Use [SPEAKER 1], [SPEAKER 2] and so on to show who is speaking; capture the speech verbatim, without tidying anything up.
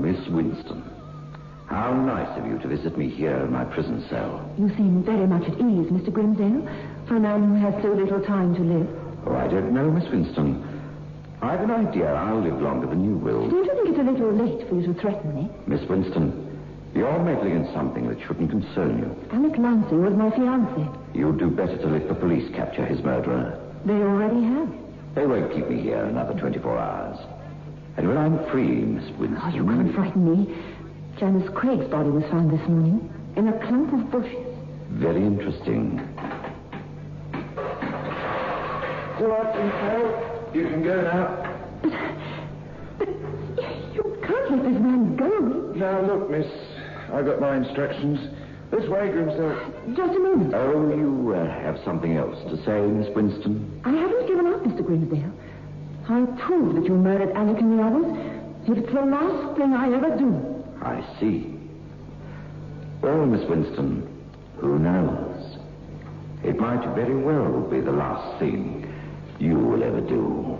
[SPEAKER 1] Miss Winston. How nice of you to visit me here in my prison cell.
[SPEAKER 2] You seem very much at ease, Mister Grimsdale, for a man who has so little time to live.
[SPEAKER 1] Oh, I don't know, Miss Winston. I've an idea I'll live longer than you will.
[SPEAKER 2] Don't you think it's a little late for you to threaten me?
[SPEAKER 1] Miss Winston, you're meddling in something that shouldn't concern you.
[SPEAKER 2] Alec Lansing was my fiancé.
[SPEAKER 1] You'd do better to let the police capture his murderer.
[SPEAKER 2] They already have.
[SPEAKER 1] They won't keep me here another twenty-four hours. And when I'm free, Miss Winston...
[SPEAKER 2] Oh, you can't frighten me. Janice Craig's body was found this morning in a clump of bushes.
[SPEAKER 1] Very interesting.
[SPEAKER 3] All right, Sinclair. You can go now.
[SPEAKER 2] But, but you can't let this man go.
[SPEAKER 3] Now, look, miss, I got my instructions. This way, Grimsdale.
[SPEAKER 2] Just a moment.
[SPEAKER 1] Oh, you uh, have something else to say, Miss Winston?
[SPEAKER 2] I haven't given up, Mister Grimsdale. I'll prove that you murdered Alec and the others. It's the last thing I ever do.
[SPEAKER 1] I see. Well, Miss Winston, who knows? It might very well be the last thing you will ever do.